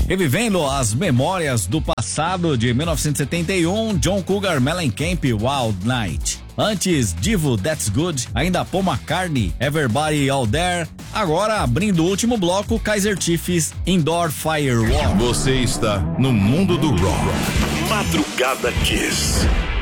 Revivendo as memórias do passado de 1971, John Cougar Mellencamp, Wild Night. Antes, Divo, That's Good, ainda Paul McCartney, Everybody All There. Agora, abrindo o último bloco, Kaiser Chiefs, Indoor Firewall. Você está no mundo do rock. Madrugada Kiss.